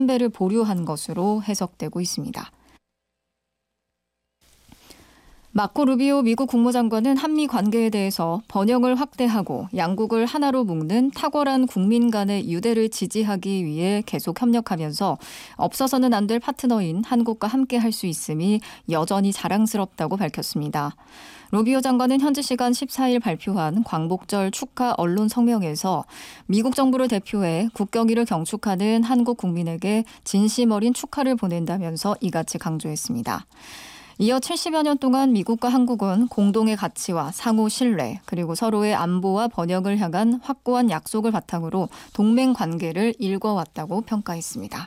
배를 보류한 것으로 해석되고 있습니다. 마코 루비오 미국 국무장관은 한미 관계에 대해서 번영을 확대하고 양국을 하나로 묶는 탁월한 국민 간의 유대를 지지하기 위해 계속 협력하면서 없어서는 안 될 파트너인 한국과 함께 할 수 있음이 여전히 자랑스럽다고 밝혔습니다. 루비오 장관은 현지 시간 14일 발표한 광복절 축하 언론 성명에서 미국 정부를 대표해 국경일을 경축하는 한국 국민에게 진심 어린 축하를 보낸다면서 이같이 강조했습니다. 이어 70여 년 동안 미국과 한국은 공동의 가치와 상호 신뢰 그리고 서로의 안보와 번영을 향한 확고한 약속을 바탕으로 동맹 관계를 일궈왔다고 평가했습니다.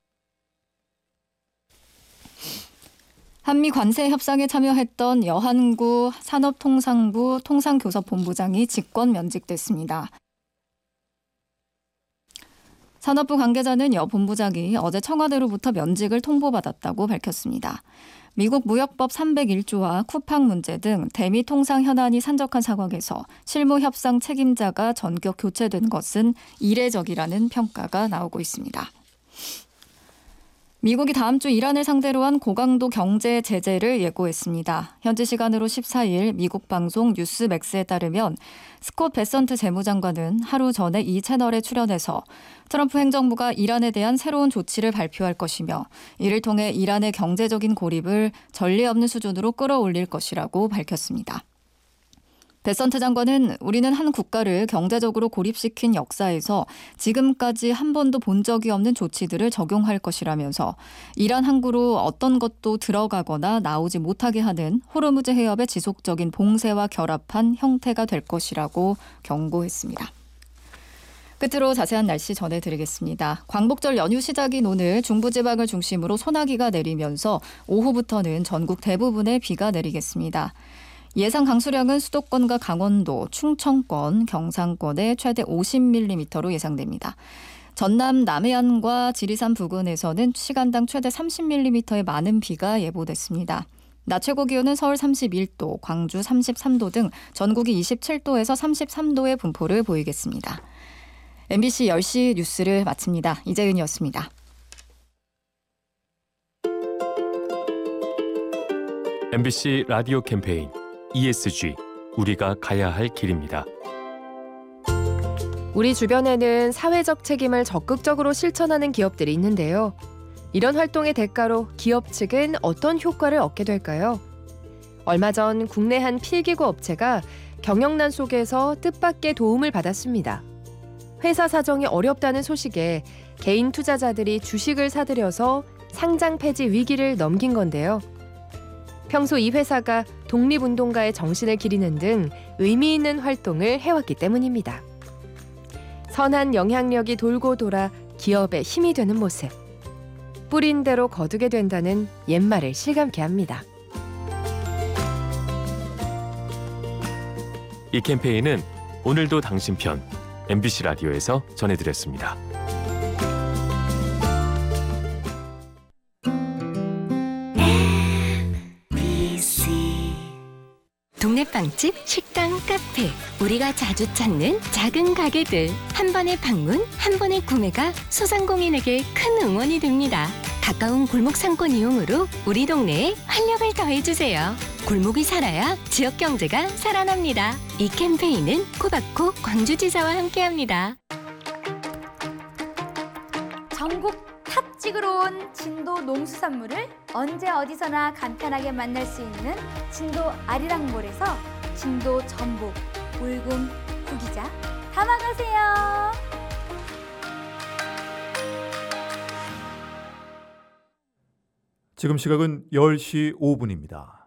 한미 관세 협상에 참여했던 여한구 산업통상부 통상교섭본부장이 직권 면직됐습니다. 산업부 관계자는 여 본부장이 어제 청와대로부터 면직을 통보받았다고 밝혔습니다. 미국 무역법 301조와 쿠팡 문제 등 대미 통상 현안이 산적한 상황에서 실무 협상 책임자가 전격 교체된 것은 이례적이라는 평가가 나오고 있습니다. 미국이 다음 주 이란을 상대로 한 고강도 경제 제재를 예고했습니다. 현지 시간으로 14일 미국 방송 뉴스맥스에 따르면 스콧 베선트 재무장관은 하루 전에 이 채널에 출연해서 트럼프 행정부가 이란에 대한 새로운 조치를 발표할 것이며 이를 통해 이란의 경제적인 고립을 전례 없는 수준으로 끌어올릴 것이라고 밝혔습니다. 베선트 장관은 우리는 한 국가를 경제적으로 고립시킨 역사에서 지금까지 한 번도 본 적이 없는 조치들을 적용할 것이라면서 이란 항구로 어떤 것도 들어가거나 나오지 못하게 하는 호르무즈 해협의 지속적인 봉쇄와 결합한 형태가 될 것이라고 경고했습니다. 끝으로 자세한 날씨 전해드리겠습니다. 광복절 연휴 시작인 오늘 중부지방을 중심으로 소나기가 내리면서 오후부터는 전국 대부분에 비가 내리겠습니다. 예상 강수량은 수도권과 강원도, 충청권, 경상권에 최대 50mm로 예상됩니다. 전남 남해안과 지리산 부근에서는 시간당 최대 30mm의 많은 비가 예보됐습니다. 낮 최고 기온은 서울 31도, 광주 33도 등 전국이 27도에서 33도의 분포를 보이겠습니다. MBC 10시 뉴스를 마칩니다. 이재은이었습니다. MBC 라디오 캠페인 ESG, 우리가 가야 할 길입니다. 우리 주변에는 사회적 책임을 적극적으로 실천하는 기업들이 있는데요. 이런 활동의 대가로 기업 측은 어떤 효과를 얻게 될까요? 얼마 전 국내 한 필기구 업체가 경영난 속에서 뜻밖의 도움을 받았습니다. 회사 사정이 어렵다는 소식에 개인 투자자들이 주식을 사들여서 상장 폐지 위기를 넘긴 건데요. 평소 이 회사가 독립운동가의 정신을 기리는 등 의미 있는 활동을 해왔기 때문입니다. 선한 영향력이 돌고 돌아 기업의 힘이 되는 모습. 뿌린 대로 거두게 된다는 옛말을 실감케 합니다. 이 캠페인은 오늘도 당신 편 MBC 라디오에서 전해드렸습니다. 동네 빵집, 식당, 카페, 우리가 자주 찾는 작은 가게들. 한 번의 방문, 한 번의 구매가 소상공인에게 큰 응원이 됩니다. 가까운 골목 상권 이용으로 우리 동네에 활력을 더해주세요. 골목이 살아야 지역 경제가 살아납니다. 이 캠페인은 코바코 광주지사와 함께합니다. 전국 탑 찍으러 온 진도 농수산물을 언제 어디서나 간편하게 만날 수 있는 진도 아리랑몰에서 진도 전복, 울금, 구기자 담아가세요. 지금 시각은 10시 5분입니다.